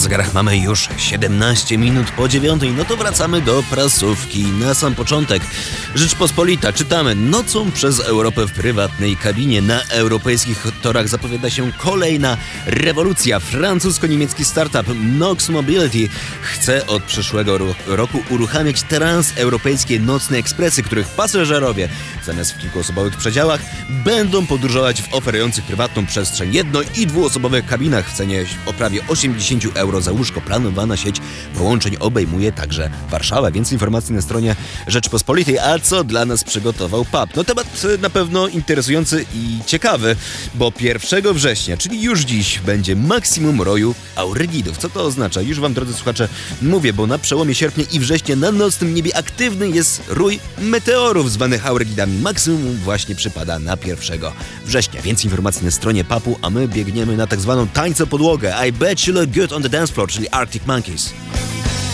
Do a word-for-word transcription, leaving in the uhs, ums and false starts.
zegarach mamy już siedemnaście minut po dziewiątej, no to wracamy do prasówki. Na sam początek Rzeczpospolita, czytamy: nocą przez Europę w prywatnej kabinie. Na europejskich torach zapowiada się kolejna rewolucja. Francusko-niemiecki startup Nox Mobility chce od przyszłego ro- roku uruchamiać transeuropejskie nocne ekspresy, których pasażerowie zamiast w kilkuosobowych przedziałach będą podróżować w oferujących prywatną przestrzeń jedno- i dwuosobowych kabinach w cenie o prawie osiemdziesiąt euro za łóżko. Planowana sieć połączeń obejmuje także Warszawę. Więcej informacji na stronie Rzeczpospolitej. A co dla nas przygotował P A P? No temat na pewno interesujący i ciekawy, bo pierwszego września, czyli już dziś, będzie maksimum roju Aurygidów. Co to oznacza? Już wam, drodzy słuchacze, mówię, bo na przełomie sierpnia i września na nocnym niebie aktywny jest rój meteorów zwanych Aurygidami. Maksimum właśnie przypada na pierwszego września. Więcej informacji na stronie P A P u, a my biegniemy na tak zwaną tańcopodłogę. I bet you look good on the dance floor, czyli Arctic Monkeys.